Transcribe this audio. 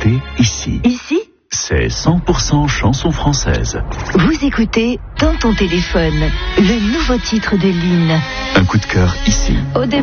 écoutez ici. Ici, c'est 100% chanson française. vous écoutez Dans ton téléphone, le nouveau titre de Lynn. Un coup de cœur ici. Au début,